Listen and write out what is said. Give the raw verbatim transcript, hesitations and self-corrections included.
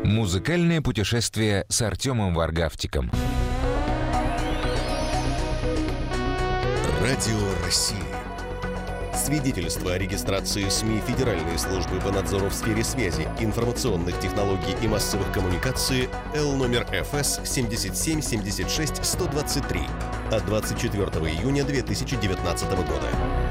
Музыкальное путешествие с Артемом Варгавтиком. Радио России. Свидетельство о регистрации СМИ Федеральной службы по надзору в сфере связи, информационных технологий и массовых коммуникаций Л номер Ф С семь семь семь шесть сто двадцать три от двадцать четвёртого июня две тысячи девятнадцатого года.